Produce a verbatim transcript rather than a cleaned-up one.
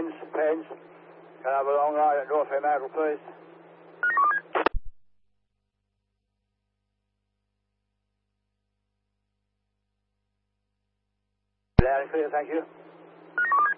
Pens, Pens. Can I have a long ride at North Fremantle, please? Loud and clear, thank you.